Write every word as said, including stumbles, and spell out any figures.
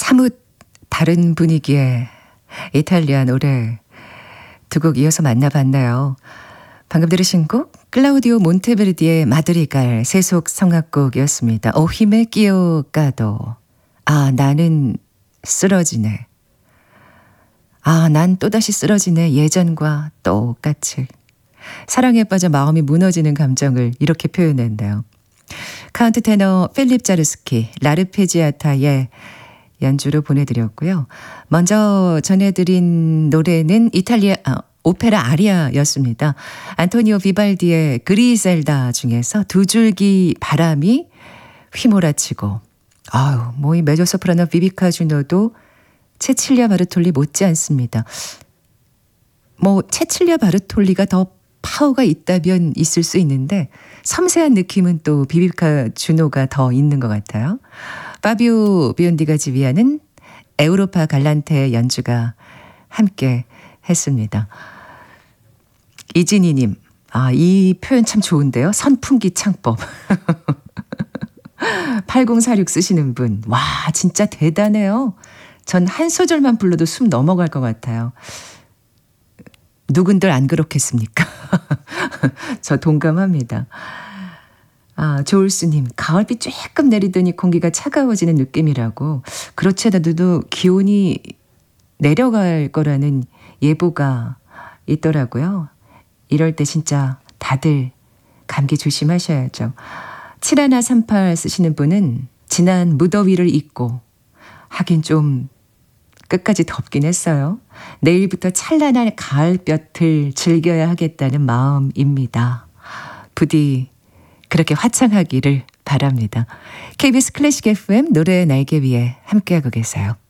사뭇 다른 분위기의 이탈리아 노래 두 곡 이어서 만나봤네요. 방금 들으신 곡 클라우디오 몬테베르디의 마드리갈 세속 성악곡이었습니다. 오 힘에 끼어 까도 아 나는 쓰러지네. 아 난 또다시 쓰러지네. 예전과 똑같이. 사랑에 빠져 마음이 무너지는 감정을 이렇게 표현했네요. 카운트 테너 필립 자르스키 라르페지아타의 연주로 보내드렸고요. 먼저 전해드린 노래는 이탈리아 아, 오페라 아리아였습니다. 안토니오 비발디의 그리셀다 중에서 두 줄기 바람이 휘몰아치고 아유, 뭐 이 메조소프라노 비비카 주노도 체칠리아 바르톨리 못지 않습니다. 뭐 체칠리아 바르톨리가 더 파워가 있다면 있을 수 있는데 섬세한 느낌은 또 비비카 주노가 더 있는 것 같아요. 파비오 비온디가 지휘하는 에우로파 갈란테의 연주가 함께 했습니다. 이진희님, 아, 이 표현 참 좋은데요. 선풍기 창법. 팔공사육 쓰시는 분, 와, 진짜 대단해요. 전 한 소절만 불러도 숨 넘어갈 것 같아요. 누군들 안 그렇겠습니까? 저 동감합니다. 아, 조울수님, 가을비 조금 내리더니 공기가 차가워지는 느낌이라고. 그렇지 않아도 기온이 내려갈 거라는 예보가 있더라고요. 이럴 때 진짜 다들 감기 조심하셔야죠. 칠일삼팔 쓰시는 분은 지난 무더위를 잊고 하긴 좀 끝까지 덥긴 했어요. 내일부터 찬란한 가을볕을 즐겨야 하겠다는 마음입니다. 부디 그렇게 화창하기를 바랍니다. 케이비에스 클래식 에프엠 노래의 날개 위에 함께하고 계세요.